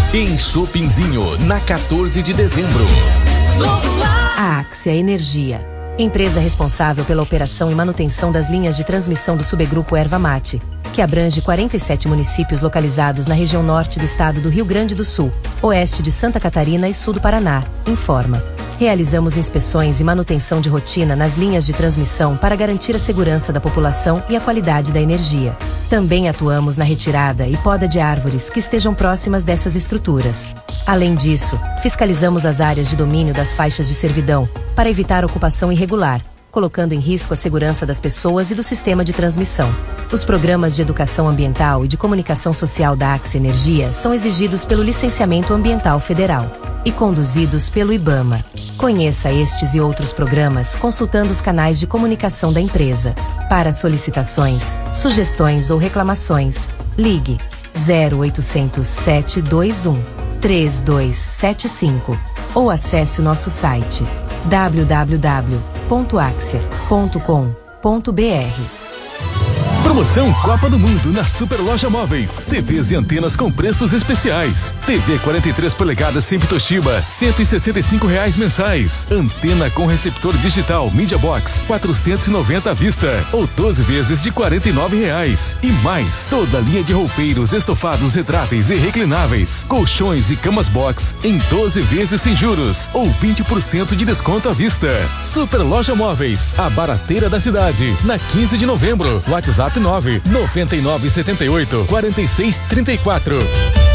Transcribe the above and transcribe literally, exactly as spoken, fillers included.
Em Shoppingzinho, na quatorze de dezembro. A Axia Energia, empresa responsável pela operação e manutenção das linhas de transmissão do subgrupo Erva Mate, que abrange quarenta e sete municípios localizados na região norte do estado do Rio Grande do Sul, oeste de Santa Catarina e sul do Paraná, informa. Realizamos inspeções e manutenção de rotina nas linhas de transmissão para garantir a segurança da população e a qualidade da energia. Também atuamos na retirada e poda de árvores que estejam próximas dessas estruturas. Além disso, fiscalizamos as áreas de domínio das faixas de servidão para evitar ocupação irregular, colocando em risco a segurança das pessoas e do sistema de transmissão. Os programas de educação ambiental e de comunicação social da Axia Energia são exigidos pelo Licenciamento Ambiental Federal e conduzidos pelo IBAMA. Conheça estes e outros programas consultando os canais de comunicação da empresa. Para solicitações, sugestões ou reclamações, ligue zero oitocentos, sete dois um, três dois sete cinco ou acesse o nosso site w w w ponto axia ponto com ponto b r. Promoção Copa do Mundo na Super Loja Móveis. T Vs e antenas com preços especiais. T V quarenta e três polegadas sempre Toshiba, cento e sessenta e cinco reais mensais. Antena com receptor digital Media Box, quatrocentos e noventa à vista ou doze vezes de quarenta e nove reais. E mais, toda a linha de roupeiros, estofados, retráteis e reclináveis, colchões e camas box em doze vezes sem juros ou vinte por cento de desconto à vista. Super Loja Móveis, a barateira da cidade, na quinze de novembro. WhatsApp nove nove nove sete oito quatro seis três quatro.